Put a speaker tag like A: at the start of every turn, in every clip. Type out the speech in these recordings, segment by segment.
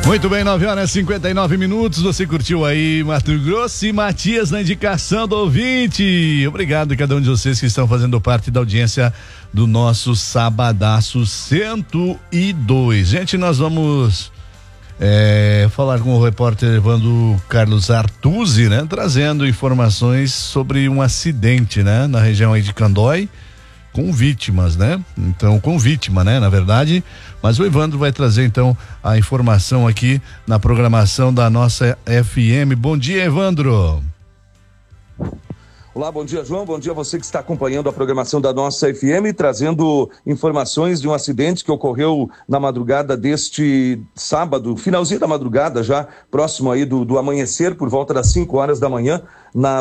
A: Muito bem, 9h59. Você curtiu aí Mato Grosso e Matias na indicação do ouvinte. Obrigado a cada um de vocês que estão fazendo parte da audiência do nosso Sabadaço 102. Gente, nós vamos falar com o repórter Evandro Carlos Artuzzi, né? Trazendo informações sobre um acidente, né? Na região aí de Candói, com vítimas, né? Então, com vítima, né? Na verdade, mas o Evandro vai trazer então a informação aqui na programação da nossa FM. Bom dia, Evandro.
B: Olá, bom dia, João. Bom dia a você que está acompanhando a programação da nossa FM, trazendo informações de um acidente que ocorreu na madrugada deste sábado, finalzinho da madrugada, já próximo aí do amanhecer, por volta das 5 horas da manhã, na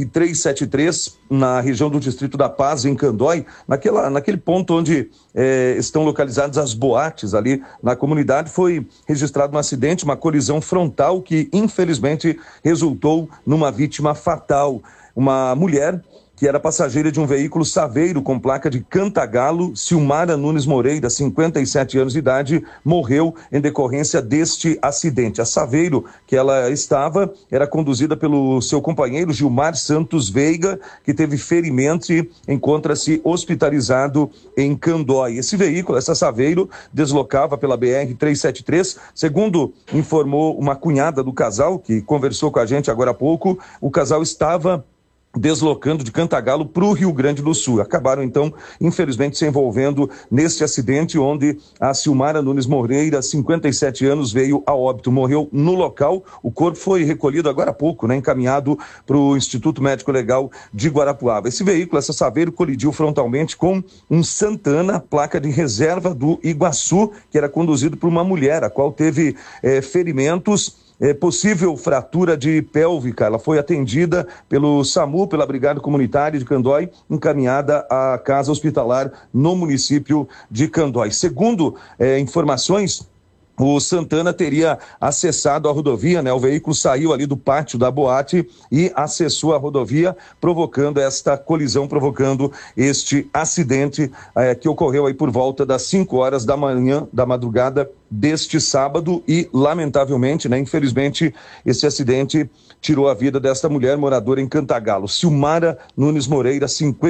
B: BR-373, na região do Distrito da Paz, em Candói, naquele ponto onde estão localizadas as boates ali na comunidade. Foi registrado um acidente, uma colisão frontal que infelizmente resultou numa vítima fatal. Uma mulher que era passageira de um veículo Saveiro com placa de Cantagalo, Silmara Nunes Moreira, 57 anos de idade, morreu em decorrência deste acidente. A Saveiro que ela estava era conduzida pelo seu companheiro Gilmar Santos Veiga, que teve ferimento e encontra-se hospitalizado em Candói. Esse veículo, essa Saveiro, deslocava pela BR-373, segundo informou uma cunhada do casal, que conversou com a gente agora há pouco. O casal estava deslocando de Cantagalo para o Rio Grande do Sul. Acabaram, então, infelizmente, se envolvendo neste acidente onde a Silmara Nunes Moreira, 57 anos, veio a óbito. Morreu no local. O corpo foi recolhido agora há pouco, né, encaminhado para o Instituto Médico Legal de Guarapuava. Esse veículo, essa Saveiro, colidiu frontalmente com um Santana, placa de reserva do Iguaçu, que era conduzido por uma mulher, a qual teve ferimentos. Possível fratura de pélvica. Ela foi atendida pelo SAMU, pela Brigada Comunitária de Candói, encaminhada à casa hospitalar no município de Candói. Segundo informações, o Santana teria acessado a rodovia, né? O veículo saiu ali do pátio da boate e acessou a rodovia, provocando esta colisão, provocando este acidente que ocorreu aí por volta das 5 horas da manhã, da madrugada deste sábado. E, lamentavelmente, né? Infelizmente, esse acidente tirou a vida desta mulher moradora em Cantagalo, Silmara Nunes Moreira,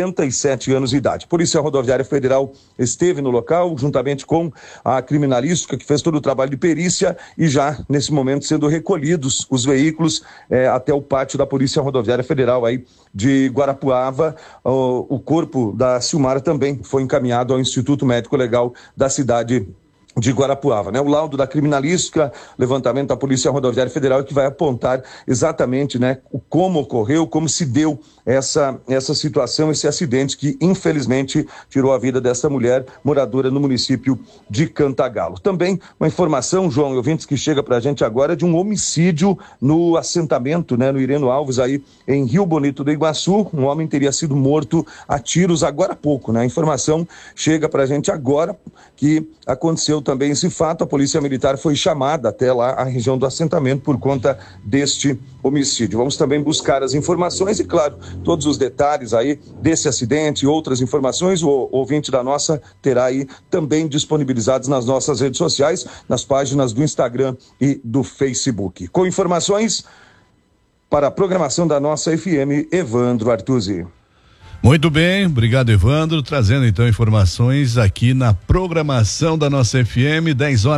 B: 57 anos de idade. Polícia Rodoviária Federal esteve no local, juntamente com a criminalística, que fez todo o trabalho de perícia, e já, nesse momento, sendo recolhidos os veículos até o pátio da Polícia Rodoviária Federal aí de Guarapuava. O corpo da Silmara também foi encaminhado ao Instituto Médico Legal da cidade de Guarapuava, né? O laudo da criminalística, levantamento da Polícia Rodoviária Federal, que vai apontar exatamente, né, como ocorreu, como se deu essa situação, esse acidente que infelizmente tirou a vida dessa mulher moradora no município de Cantagalo. Também uma informação, João e ouvintes, que chega pra gente agora, de um homicídio no assentamento, né, no Ireno Alves, aí em Rio Bonito do Iguaçu. Um homem teria sido morto a tiros agora há pouco, né? A informação chega pra gente agora que aconteceu também esse fato. A Polícia Militar foi chamada até lá a região do assentamento por conta deste homicídio. Vamos também buscar as informações e, claro, todos os detalhes aí desse acidente e outras informações o ouvinte da nossa terá aí também disponibilizados nas nossas redes sociais, nas páginas do Instagram e do Facebook. Com informações para a programação da nossa FM, Evandro Artuzzi.
A: Muito bem, obrigado, Evandro, trazendo então informações aqui na programação da nossa FM,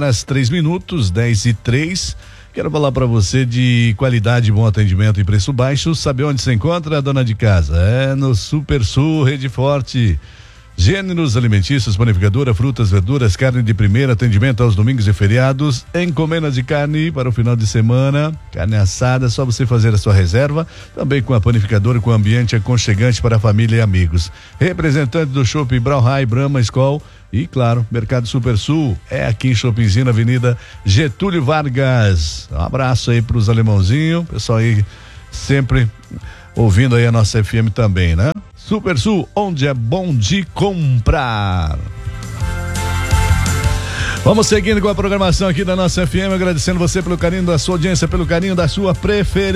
A: 10h03, 10h03. Quero falar para você de qualidade, bom atendimento e preço baixo. Sabe onde se encontra a dona de casa? É no Super Sul, Rede Forte. Gêneros alimentícios, panificadora, frutas, verduras, carne de primeira, atendimento aos domingos e feriados, encomendas de carne para o final de semana, carne assada, só você fazer a sua reserva, também com a panificadora, com ambiente aconchegante para a família e amigos. Representante do Shopping Brauhai, Brahma, Skol e, claro, Mercado Super Sul, é aqui em Shoppingzinho, na Avenida Getúlio Vargas. Um abraço aí pros alemãozinhos, pessoal aí sempre ouvindo aí a nossa FM também, né? Super Sul, onde é bom de comprar. Vamos seguindo com a programação aqui da nossa FM, agradecendo você pelo carinho da sua audiência, pelo carinho da sua preferência.